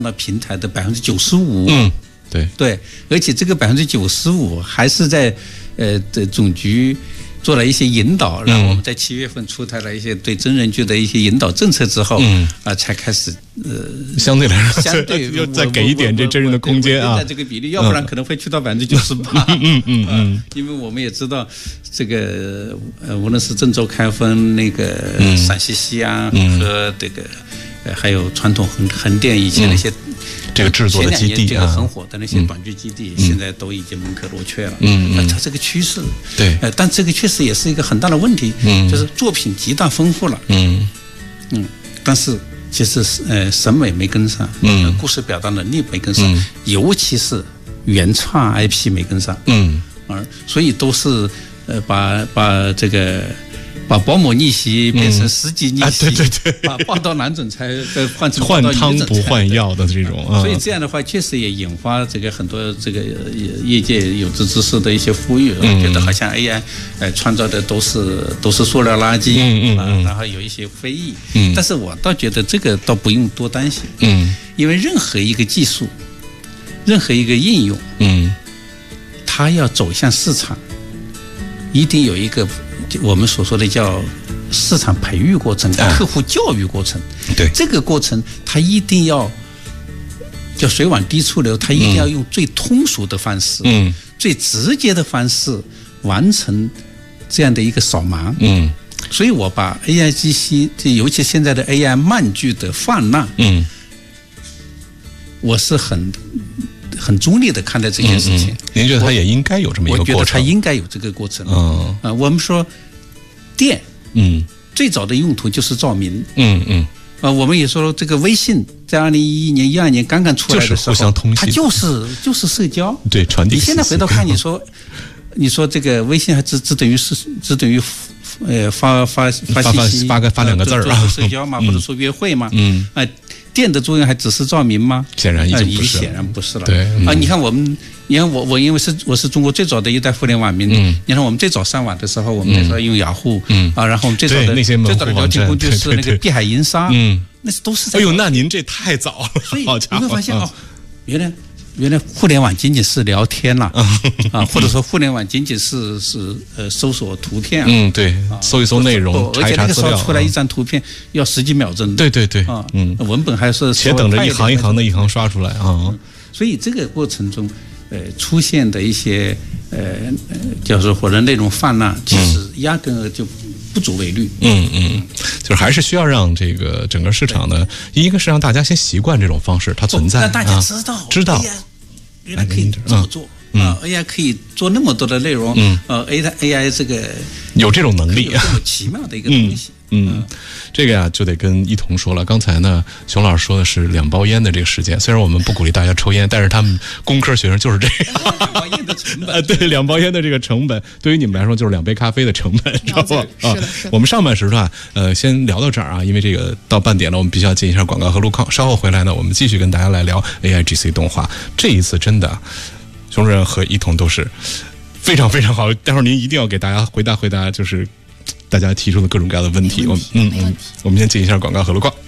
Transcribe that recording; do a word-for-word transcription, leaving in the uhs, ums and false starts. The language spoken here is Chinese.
那平台的百分之九十五， 嗯，对对，而且这个百分之九十五还是在呃的总局做了一些引导，然后我们在七月份出台了一些对真人剧的一些引导政策之后，嗯啊、呃，才开始呃相对来说相对又再给一点这真人的空间啊， 在这个比例，要不然可能会去到百分之九十八， 嗯嗯嗯， 因为我们也知道这个呃，无论是郑州开封那个陕西西安、嗯、和这个。呃，还有传统横横店以前那些、嗯、 这个制作的基地， 这个很火的那些短剧基地，嗯、现在都已经门可罗雀了。 嗯嗯， 它这个趋势， 对， 呃，但这个确实也是一个很大的问题，嗯，就是作品极大丰富了，嗯嗯，但是其实呃审美没跟上，嗯、呃，故事表达能力没跟上，嗯、尤其是原创 I P 没跟上，嗯，而所以都是呃把把这个。把保姆逆袭变成十级逆袭， 嗯啊、对对对， 把报道男总裁换成换汤不换药的这种， 啊、所以这样的话确实也引发这个很多这个业界有志之士的一些呼吁，嗯、觉得好像 A I 呃创造的都是都是塑料垃圾，嗯嗯嗯、啊，然后有一些非议，嗯，但是我倒觉得这个倒不用多担心，嗯，因为任何一个技术，任何一个应用，嗯，它要走向市场，一定有一个。我们所说的叫市场培育过程、客户教育过程， 对这个过程，它一定要叫水往低处流，它一定要用最通俗的方式，嗯，最直接的方式完成这样的一个扫盲，嗯，所以我把 A I G C， 尤其现在的 A I 慢剧的泛滥，嗯，我是很。很中立的看待这件事情，嗯嗯、 您觉得它也应该有这么一个过程？ 我觉得它应该有这个过程。嗯啊，我们说电，嗯，最早的用途就是照明，嗯嗯啊，我们也说这个微信在二零一一年、一二年刚刚出来的时候， 就是互相通信， 它就是就是社交， 对，传递。 你现在回头看，你说你说这个微信还只只等于是只等于呃发发发信息， 发个发两个字儿啊， 社交嘛，或者说约会嘛，嗯啊。电的作用还只是照明吗？ 显然已经不是， 显然不是了。 对、嗯、 啊，你看我们，你看我，我因为是我是中国最早的一代互联网民，嗯，你看我们最早上网的时候，我们那时候用雅虎，嗯啊，然后我们最早的最早的聊天工具是那个碧海银沙，嗯，那是都是。 哎呦，那您这太早了， 所以你会发现哦，原来。原来互联网仅仅是聊天了啊，或者说互联网仅仅是是呃搜索图片啊， 嗯对，搜一搜内容， 而且那个时候出来一张图片要十几秒钟， 对对对啊，嗯，文本还是且等着一行一行的一行刷出来啊， 所以这个过程中，呃，出现的一些呃叫做或者内容泛滥，其实压根就不足为虑。 嗯嗯，就是还是需要让这个整个市场呢，一个是让大家先习惯这种方式，它存在， 让大家知道， 知道。 原来可以这么做、嗯、啊 ！A I 可以做那么多的内容，嗯，呃 ，A A I 这个有这种能力， 有这么奇妙的一个东西， 嗯，嗯这个呀就得跟一彤说了。刚才呢，熊老师说的是两包烟的这个时间，虽然我们不鼓励大家抽烟，但是他们工科学生就是这样， 两包烟的成本， 啊，对，两包烟的这个成本，对于你们来说就是两杯咖啡的成本，知道吧？ 啊，是的，是的。 我们上半时段呃先聊到这儿啊，因为这个到半点了，我们必须要进一下广告和路况。稍后回来呢，我们继续跟大家来聊 A I G C 动画。这一次真的。熊主任和一彤都是非常非常好，待会儿您一定要给大家回答回答，就是大家提出的各种各样的问题。我嗯嗯，我们先进一下广告和路况。